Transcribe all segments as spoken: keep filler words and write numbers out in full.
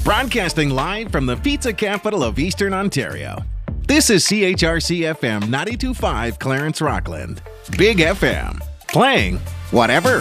Broadcasting live from the pizza capital of Eastern Ontario. This is C H R C F M ninety-two point five Clarence Rockland. Big F M. Playing whatever.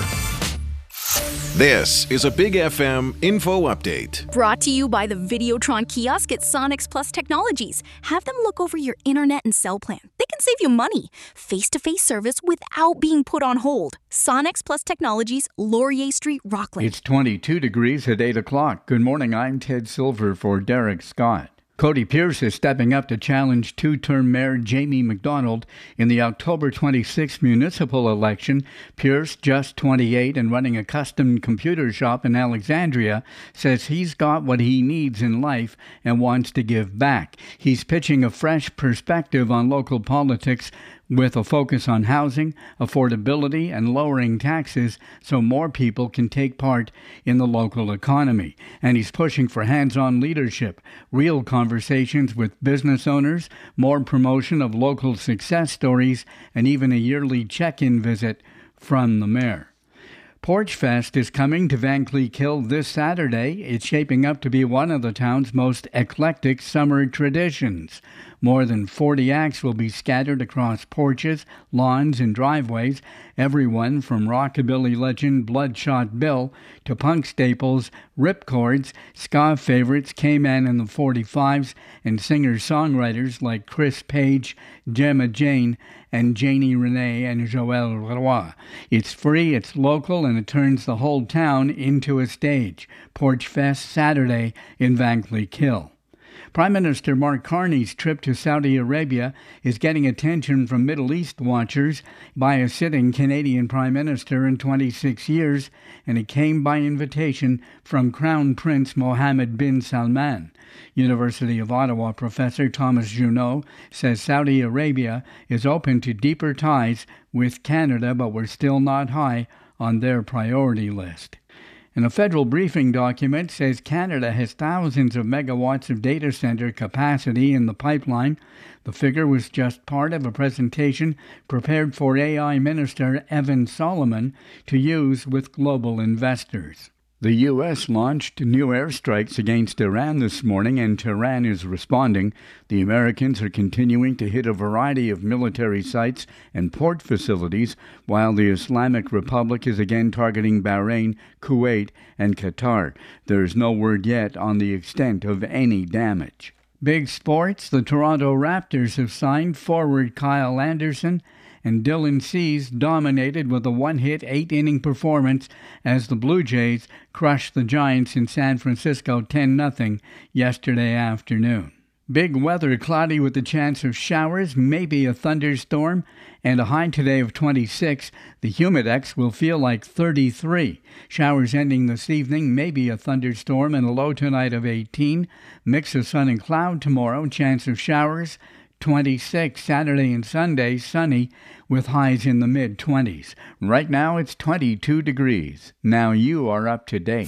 This is a Big F M info update. Brought to you by the Videotron kiosk at Sonics Plus Technologies. Have them look over your internet and cell plan. They can save you money. Face-to-face service without being put on hold. Sonics Plus Technologies, Laurier Street, Rockland. It's twenty-two degrees at eight o'clock. Good morning, I'm Ted Silver for Derek Scott. Cody Pierce is stepping up to challenge two-term Mayor Jamie McDonald in the October twenty-sixth municipal election. Pierce, just twenty-eight and running a custom computer shop in Alexandria, says he's got what he needs in life and wants to give back. He's pitching a fresh perspective on local politics with a focus on housing, affordability, and lowering taxes so more people can take part in the local economy. And he's pushing for hands-on leadership, real conversations with business owners, more promotion of local success stories, and even a yearly check-in visit from the mayor. Porch Fest is coming to Vankleek this Saturday. It's shaping up to be one of the town's most eclectic summer traditions. More than forty acts will be scattered across porches, lawns, and driveways. Everyone from rockabilly legend Bloodshot Bill to punk staples Ripcords, ska favorites K-Man and the forty-fives, and singer-songwriters like Chris Page, Gemma Jane, and Janie Renee and Joël Roy. It's free, it's local, and it turns the whole town into a stage. Porch Fest Saturday in Vankleek Hill. Prime Minister Mark Carney's trip to Saudi Arabia is getting attention from Middle East watchers by a sitting Canadian Prime Minister in twenty-six years, and it came by invitation from Crown Prince Mohammed bin Salman. University of Ottawa professor Thomas Junot says Saudi Arabia is open to deeper ties with Canada, but we're still not high on their priority list. And a federal briefing document says Canada has thousands of megawatts of data center capacity in the pipeline. The figure was just part of a presentation prepared for A I Minister Evan Solomon to use with global investors. The U S launched new airstrikes against Iran this morning, and Tehran is responding. The Americans are continuing to hit a variety of military sites and port facilities, while the Islamic Republic is again targeting Bahrain, Kuwait, and Qatar. There's no word yet on the extent of any damage. Big sports, the Toronto Raptors have signed forward Kyle Anderson, and Dylan Cease dominated with a one-hit, eight-inning performance as the Blue Jays crushed the Giants in San Francisco ten nothing yesterday afternoon. Big weather, cloudy with a chance of showers, maybe a thunderstorm, and a high today of twenty-six. The Humidex will feel like thirty-three. Showers ending this evening, maybe a thunderstorm, and a low tonight of eighteen. Mix of sun and cloud tomorrow, chance of showers, twenty-six. Saturday and Sunday, sunny with highs in the mid-twenties. Right now, it's twenty-two degrees. Now you are up to date.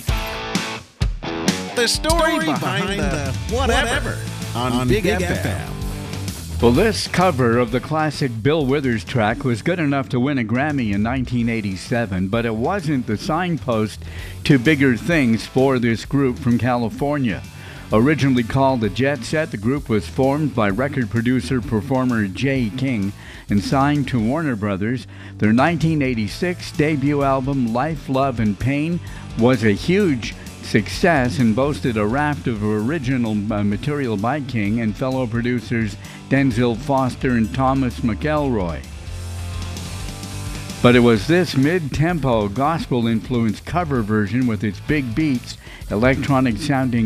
The story, story behind, behind the whatever, whatever on, on Big, Big F M. F M. Well, this cover of the classic Bill Withers track was good enough to win a Grammy in nineteen eighty-seven, but it wasn't the signpost to bigger things for this group from California. Originally called the Jet Set, the group was formed by record producer-performer Jay King and signed to Warner Brothers. Their nineteen eighty-six debut album, Life, Love, and Pain, was a huge success and boasted a raft of original uh, material by King and fellow producers Denzel Foster and Thomas McElroy. But it was this mid-tempo, gospel-influenced cover version with its big beats, electronic-sounding